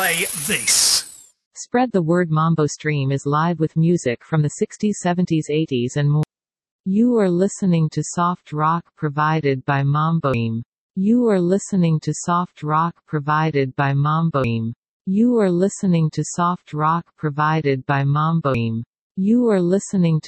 play this. Spread the word. Mambo Stream is live with music from the 60s, 70s, 80s and more. You are listening to soft rock provided by Mambo Stream. You are listening to soft rock provided by Mambo Stream. You are listening to soft rock provided by Mambo Stream. You are listening to